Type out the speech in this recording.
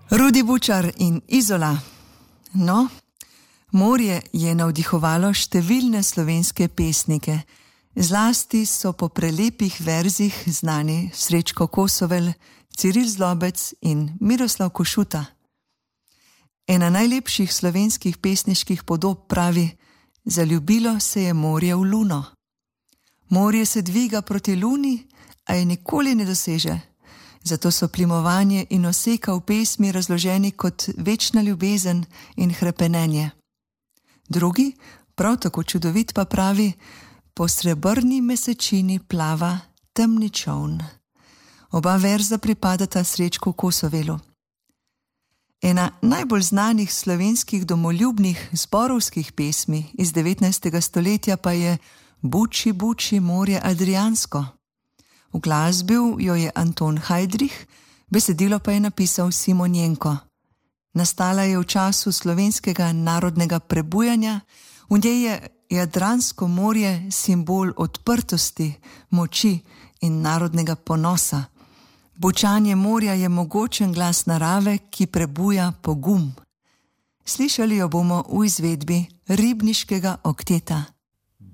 Rudi Bučar in Izola. No, morje je navdihovalo številne slovenske pesnike. Zlasti so po prelepih verzih znani Srečko Kosovel, Ciril Zlobec in Miroslav Košuta. Ena najlepših slovenskih pesniških podob pravi: zaljubilo se je morje v luno. Morje se dviga proti luni, a je nikoli ne doseže. Zato so plimovanje in oseka v pesmi razloženi kot večna ljubezen in hrepenenje. Drugi, prav tako čudovit, pa pravi: po srebrni mesečini plava temni čoln. Oba verza pripadata Srečku Kosovelu. Ena najbolj znanih slovenskih domoljubnih zborovskih pesmi iz 19. stoletja pa je Buči, buči morje Adriansko. Uglasbil jo je Anton Hajdrich, besedilo pa je napisal Simon Jenko. Nastala je v času slovenskega narodnega prebujanja, v njej je Jadransko morje simbol odprtosti, moči in narodnega ponosa. Bučanje morja je mogočen glas narave, ki prebuja pogum. Slišali jo bomo v izvedbi Ribniškega okteta.